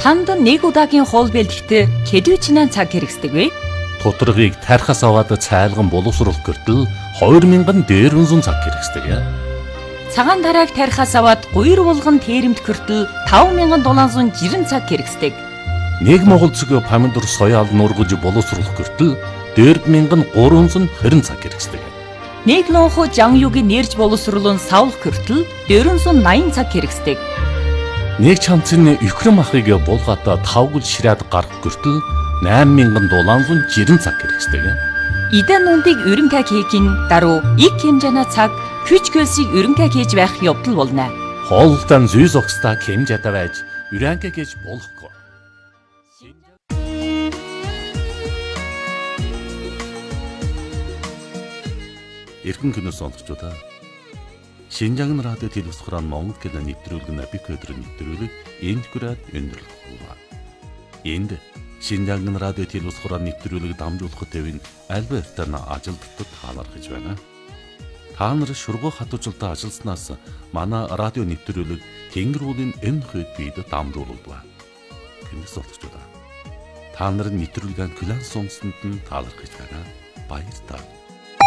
Танд нэг удаагийн хоол бэлтгэхдээ хэдвчнээ цаг хэрэгсдэг вэ? Тутаргыг тархаас аваад цайлган боловсруулах гэртэл 2000 дээрвэн цаг хэрэгсдэг. Цагаан тарааг тархаас аваад гуйр булган тээрэмт гэртэл 5760 цаг хэрэгсдэг. Нэг монгол цэг помидор соёал нургаж боловсруулах гэртэл 4320 цаг хэрэгсдэг. Нэг лонхо жан югийн нэрж боловсруулан савлах гэртэл 480 цаг хэрэгсдэг. Нэг чамцын өхрөм ахыг булгаад 5 гүл ширээд гарах гэртэл 8760 цаг хэрэгсдэг. Идан нүндийг өрөнгө хийхин даруй их хэмжээний цаг хүч хөлсийг өрөнгө хийж байх явдал болно. Хоолтон зүй зогсдаа хэмжээтэй байж өрөнгө хийж болохгүй. Эрхэн кино сонсогчдоо Шинжаан радио телевизээр Монгол кино нэвтрүүлэг бик өдрөөр нэвтрүүлэг энд хүрээд өндөрлөх болно. Энд Шинжаан радио телевизээр нэвтрүүлэг дамжуулахад төвийн Альбертын ажилтнууд таалархаж байна. Та нар шургуу хатуучлалтад ажилласнаас манай радио нэвтрүүлэг тэнгэр уулын энэ хэд бид дамжуулдаг. Кино сонсогчдоо та нарын нэвтрүүлгийн класс сонссонд нь таалархаж байна. Баярлалаа.